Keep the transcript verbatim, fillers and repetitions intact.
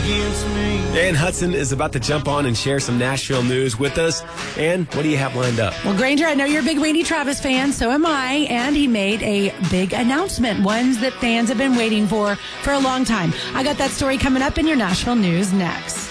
against me. Ann Hudson is about to jump on and share some Nashville news with us. Ann, what do you have lined up? Well, Granger, I know you're a big Randy Travis fan, so am I, and he made a big announcement, ones that fans have been waiting for for a long time. I got that story coming up in your Nashville news next.